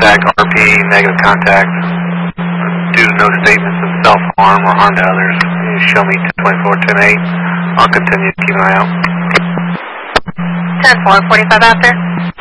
contact, RP, negative contact. Due to no statements of self-harm or harm to others. You show me 1024, 10-8. I'll continue to keep an eye out. 10-4, 45 out there.